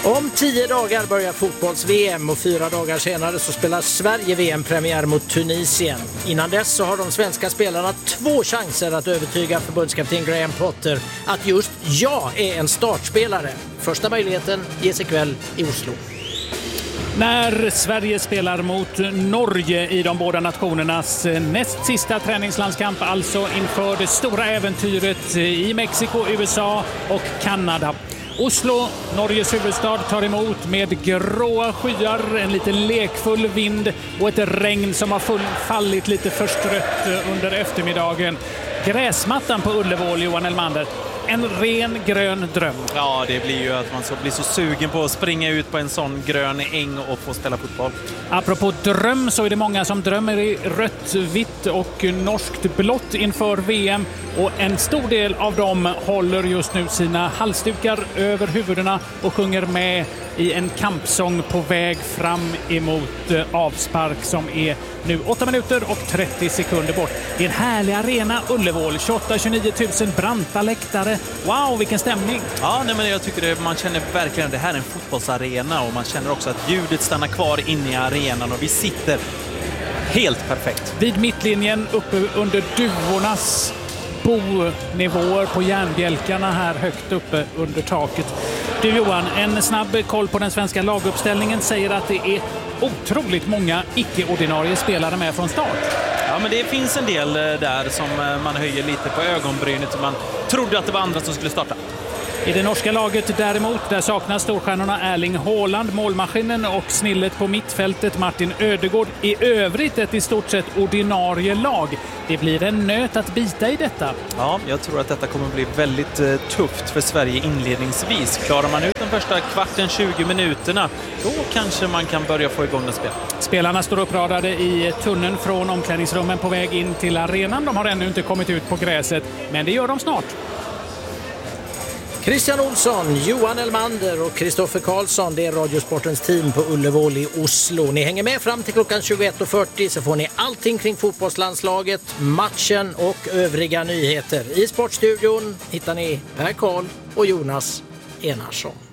Om 10 dagar börjar fotbolls-VM och 4 dagar senare så spelar Sverige VM-premiär mot Tunisien. Innan dess så har de svenska spelarna 2 chanser att övertyga förbundskapten Graham Potter att just jag är en startspelare. Första möjligheten ges ikväll i Oslo. När Sverige spelar mot Norge i de båda nationernas näst sista träningslandskamp, alltså inför det stora äventyret i Mexiko, USA och Kanada. Oslo, Norges huvudstad, tar emot med gråa skyar, en lite lekfull vind och ett regn som har fallit lite förstrött under eftermiddagen. Gräsmattan på Ullevål, Johan Elmander. En ren grön dröm. Ja, det blir ju att man blir så sugen på att springa ut på en sån grön äng och få spela fotboll. Apropå dröm så är det många som drömmer i rött, vitt och norskt blått inför VM. Och en stor del av dem håller just nu sina halsdukar över huvudena och sjunger med i en kampsång på väg fram emot avspark som är nu 8 minuter och 30 sekunder bort. Det är en härlig arena, Ullevål. 28-29 000 branta läktare. Wow, vilken stämning! Ja, nej, men jag tycker man känner verkligen att det här är en fotbollsarena och man känner också att ljudet stannar kvar inne i arenan och vi sitter helt perfekt. Vid mittlinjen uppe under duvornas bonivåer på järnbjälkarna här högt uppe under taket. Du Johan, en snabb koll på den svenska laguppställningen säger att det är otroligt många icke-ordinarie spelare med från start. Ja, men det finns en del där som man höjer lite på ögonbrynet. Man trodde att det var andra som skulle starta. I det norska laget däremot, där saknas storstjärnorna Erling Haaland, målmaskinen och snillet på mittfältet Martin Ödegård. I övrigt ett i stort sett ordinarie lag. Det blir en nöt att bita i detta. Ja, jag tror att detta kommer bli väldigt tufft för Sverige inledningsvis. Klarar man ut den första kvarten, 20 minuterna, då kanske man kan börja få igång det spel. Spelarna står uppradade i tunneln från omklädningsrummen på väg in till arenan. De har ännu inte kommit ut på gräset, men det gör de snart. Christian Olsson, Johan Elmander och Kristoffer Karlsson, det är Radiosportens team på Ullevål i Oslo. Ni hänger med fram till klockan 21.40 så får ni allting kring fotbollslandslaget, matchen och övriga nyheter. I Sportstudion hittar ni Per Karl och Jonas Enarsson.